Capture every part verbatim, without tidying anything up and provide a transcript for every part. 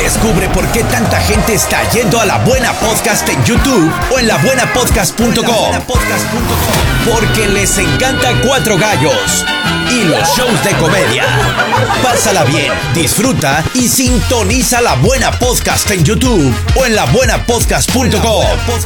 Descubre por qué tanta gente está yendo a La Buena Podcast en YouTube o en la buena podcast punto com. Porque les encanta Cuatro Gallos y los shows de comedia. Pásala bien, disfruta y sintoniza La Buena Podcast en YouTube o en la buena podcast punto com.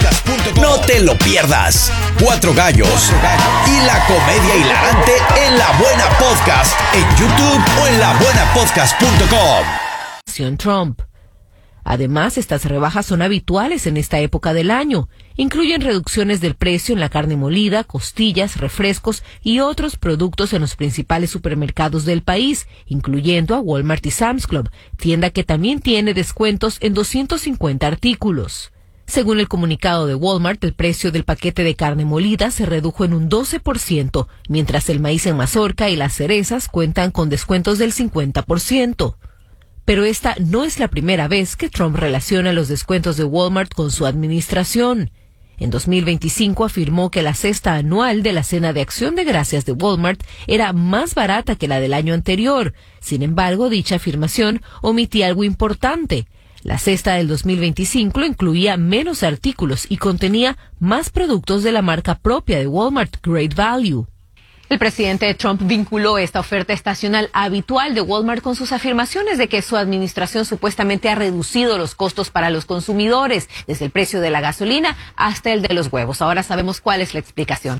No te lo pierdas. Cuatro Gallos y la comedia hilarante en La Buena Podcast en YouTube o en la buena podcast punto com. Trump. Además, estas rebajas son habituales en esta época del año. Incluyen reducciones del precio en la carne molida, costillas, refrescos y otros productos en los principales supermercados del país, incluyendo a Walmart y Sam's Club, tienda que también tiene descuentos en doscientos cincuenta artículos. Según el comunicado de Walmart, el precio del paquete de carne molida se redujo en un doce por ciento, mientras el maíz en mazorca y las cerezas cuentan con descuentos del cincuenta por ciento. Pero esta no es la primera vez que Trump relaciona los descuentos de Walmart con su administración. En dos mil veinticinco afirmó que la cesta anual de la Cena de Acción de Gracias de Walmart era más barata que la del año anterior. Sin embargo, dicha afirmación omitía algo importante. La cesta del dos mil veinticinco incluía menos artículos y contenía más productos de la marca propia de Walmart, Great Value. El presidente Trump vinculó esta oferta estacional habitual de Walmart con sus afirmaciones de que su administración supuestamente ha reducido los costos para los consumidores, desde el precio de la gasolina hasta el de los huevos. Ahora sabemos cuál es la explicación.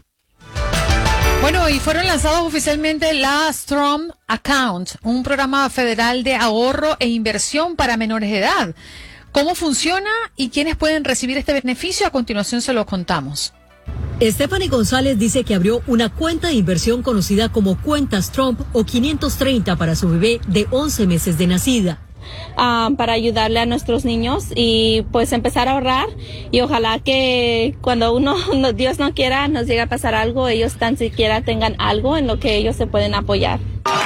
Bueno, y fueron lanzados oficialmente la Strom Account, un programa federal de ahorro e inversión para menores de edad. ¿Cómo funciona y quiénes pueden recibir este beneficio? A continuación se lo contamos. Stephanie González dice que abrió una cuenta de inversión conocida como Cuentas Trump o quinientos treinta para su bebé de once meses de nacida. Um, para ayudarle a nuestros niños y pues empezar a ahorrar y ojalá que cuando uno, no, Dios no quiera, nos llegue a pasar algo, ellos tan siquiera tengan algo en lo que ellos se pueden apoyar.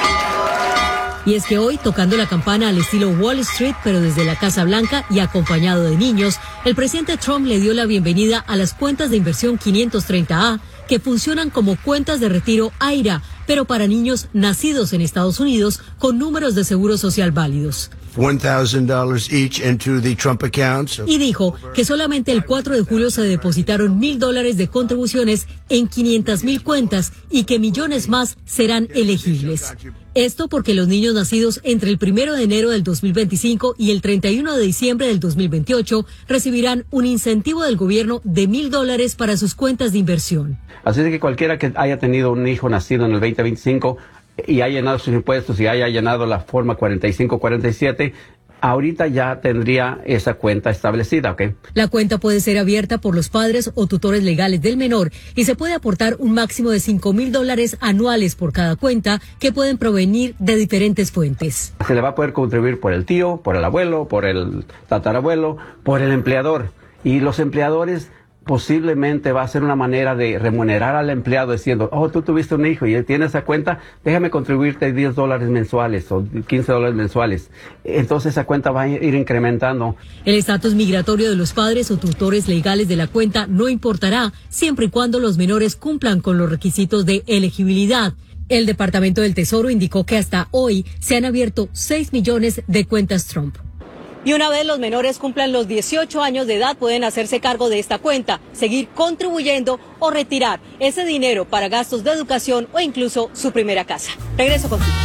Y es que hoy, tocando la campana al estilo Wall Street, pero desde la Casa Blanca y acompañado de niños, el presidente Trump le dio la bienvenida a las cuentas de inversión quinientos treinta A, que funcionan como cuentas de retiro A I R A, pero para niños nacidos en Estados Unidos con números de seguro social válidos. one thousand dollars each into the Trump accounts. Y dijo que solamente el cuatro de julio se depositaron mil dólares de contribuciones en quinientas mil cuentas y que millones más serán elegibles. Esto porque los niños nacidos entre el primero de enero del dos mil veinticinco y el treinta y uno de diciembre del dos mil veintiocho recibirán un incentivo del gobierno de mil dólares para sus cuentas de inversión. Así de que cualquiera que haya tenido un hijo nacido en el veinte veinticinco y haya llenado sus impuestos y haya llenado la forma cuarenta y cinco cuarenta y siete, ahorita ya tendría esa cuenta establecida, ¿ok? La cuenta puede ser abierta por los padres o tutores legales del menor y se puede aportar un máximo de cinco mil dólares anuales por cada cuenta que pueden provenir de diferentes fuentes. Se le va a poder contribuir por el tío, por el abuelo, por el tatarabuelo, por el empleador. Y los empleadores posiblemente va a ser una manera de remunerar al empleado diciendo, oh, tú tuviste un hijo y él tiene esa cuenta, déjame contribuirte diez dólares mensuales o quince dólares mensuales. Entonces esa cuenta va a ir incrementando. El estatus migratorio de los padres o tutores legales de la cuenta no importará siempre y cuando los menores cumplan con los requisitos de elegibilidad. El Departamento del Tesoro indicó que hasta hoy se han abierto seis millones de cuentas Trump. Y una vez los menores cumplan los dieciocho años de edad, pueden hacerse cargo de esta cuenta, seguir contribuyendo o retirar ese dinero para gastos de educación o incluso su primera casa. Regreso contigo.